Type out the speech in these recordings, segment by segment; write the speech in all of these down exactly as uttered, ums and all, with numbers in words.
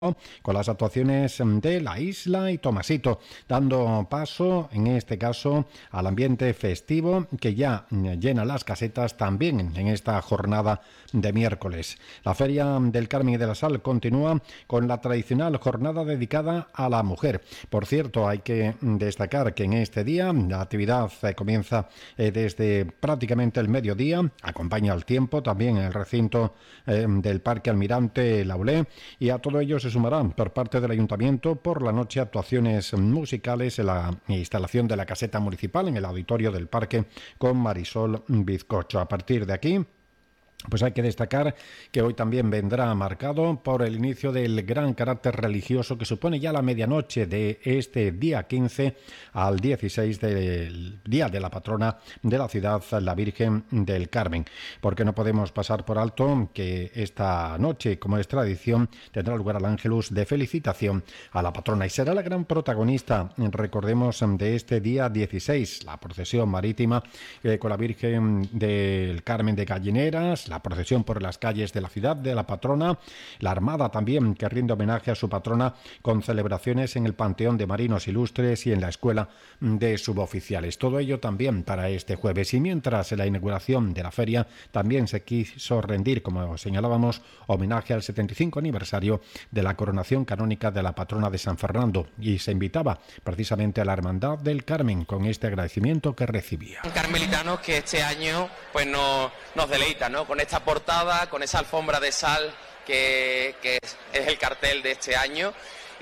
con las actuaciones de La Isla y Tomasito, dando paso, en este caso, al ambiente festivo que ya llena las casetas también en esta jornada de miércoles. La Feria del Carmen y de la Sal continúa con la tradicional jornada dedicada a la mujer. Por cierto, hay que destacar que en este día la actividad comienza desde prácticamente el mediodía, acompaña al tiempo también en el recinto del Parque Almirante Laulé, y a todo ello se sumarán por parte del Ayuntamiento por la noche actuaciones musicales en la instalación de la caseta municipal en el auditorio del parque con Marisol Bizcocho. A partir de aquí, pues hay que destacar que hoy también vendrá marcado por el inicio del gran carácter religioso que supone ya la medianoche de este día quince al dieciséis del día de la patrona de la ciudad, la Virgen del Carmen. Porque no podemos pasar por alto que esta noche, como es tradición, tendrá lugar el Ángelus de felicitación a la patrona y será la gran protagonista, recordemos, de este día dieciséis, la procesión marítima eh, con la Virgen del Carmen de Gallineras, la procesión por las calles de la ciudad de la patrona, la Armada también que rinde homenaje a su patrona con celebraciones en el Panteón de Marinos Ilustres y en la Escuela de Suboficiales. Todo ello también para este jueves. Y mientras en la inauguración de la feria también se quiso rendir, como señalábamos, homenaje al setenta y cinco aniversario de la coronación canónica de la patrona de San Fernando, y se invitaba precisamente a la Hermandad del Carmen con este agradecimiento que recibía. Carmelitanos que este año pues nos, nos deleita, ¿no? Con esta portada, con esa alfombra de sal que, que es, es el cartel de este año,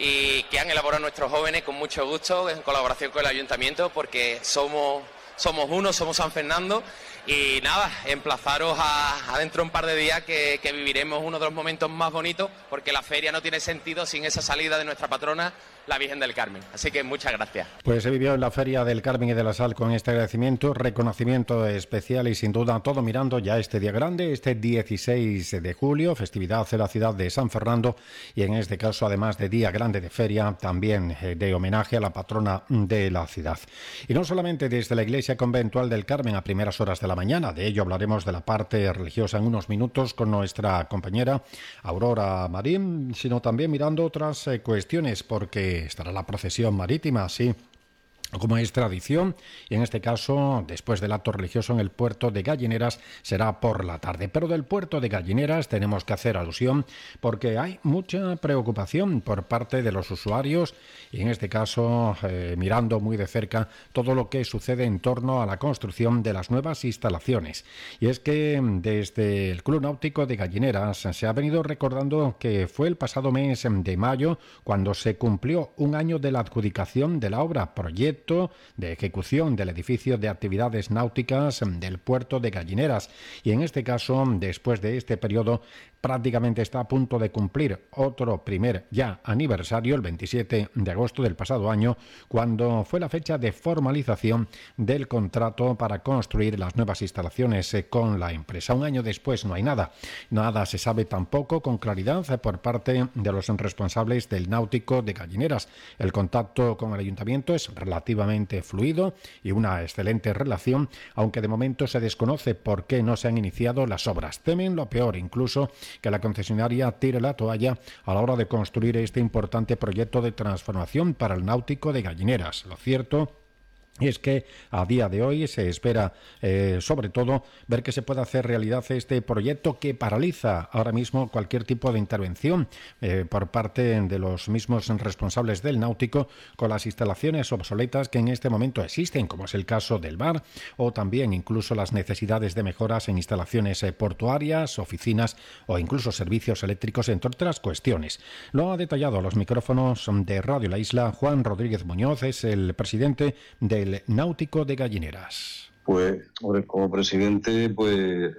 y que han elaborado nuestros jóvenes con mucho gusto en colaboración con el Ayuntamiento, porque somos, somos uno, somos San Fernando. Y nada, emplazaros a, a dentro de un par de días que, que viviremos uno de los momentos más bonitos, porque la feria no tiene sentido sin esa salida de nuestra patrona, la Virgen del Carmen. Así que muchas gracias. Pues se vivió en la Feria del Carmen y de la Sal con este agradecimiento, reconocimiento especial y sin duda todo mirando ya este día grande, este dieciséis de julio, festividad de la ciudad de San Fernando, y en este caso, además de día grande de feria, también de homenaje a la patrona de la ciudad. Y no solamente desde la Iglesia Conventual del Carmen a primeras horas de la mañana, de ello hablaremos de la parte religiosa en unos minutos con nuestra compañera Aurora Marín, sino también mirando otras eh, cuestiones, porque estará la procesión marítima, sí, como es tradición, y en este caso, después del acto religioso en el puerto de Gallineras, será por la tarde. Pero del puerto de Gallineras tenemos que hacer alusión porque hay mucha preocupación por parte de los usuarios, y en este caso, eh, mirando muy de cerca todo lo que sucede en torno a la construcción de las nuevas instalaciones. Y es que desde el Club Náutico de Gallineras se ha venido recordando que fue el pasado mes de mayo cuando se cumplió un año de la adjudicación de la obra proyecto de ejecución del edificio de actividades náuticas del puerto de Gallineras, y en este caso, después de este periodo, prácticamente está a punto de cumplir otro primer ya aniversario, el veintisiete de agosto del pasado año, cuando fue la fecha de formalización del contrato para construir las nuevas instalaciones con la empresa. Un año después no hay nada, nada se sabe tampoco con claridad por parte de los responsables del Náutico de Gallineras. El contacto con el ayuntamiento es relativamente fluido y una excelente relación, aunque de momento se desconoce por qué no se han iniciado las obras. Temen lo peor, incluso que la concesionaria tire la toalla a la hora de construir este importante proyecto de transformación para el Náutico de Gallineras. Lo cierto es que a día de hoy se espera, eh, sobre todo, ver que se pueda hacer realidad este proyecto que paraliza ahora mismo cualquier tipo de intervención eh, por parte de los mismos responsables del náutico con las instalaciones obsoletas que en este momento existen, como es el caso del bar, o también incluso las necesidades de mejoras en instalaciones eh, portuarias, oficinas o incluso servicios eléctricos, entre otras cuestiones. Lo ha detallado a los micrófonos de Radio La Isla Juan Rodríguez Muñoz, es el presidente del Náutico de Gallineras. Pues, como presidente, pues eh,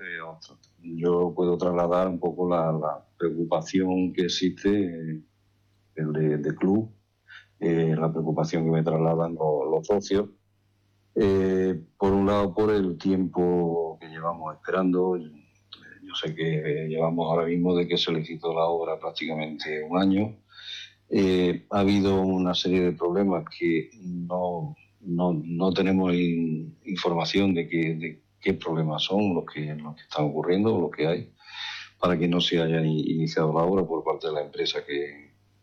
yo puedo trasladar un poco la, la preocupación que existe eh, de, de club, eh, la preocupación que me trasladan los, los socios. Eh, por un lado, por el tiempo que llevamos esperando. Yo sé que llevamos ahora mismo de que se licitó la obra prácticamente un año. Eh, ha habido una serie de problemas que no... No, no tenemos in, información de, que, de qué problemas son los que, los que están ocurriendo o los que hay, para que no se haya iniciado la obra por parte de la empresa que,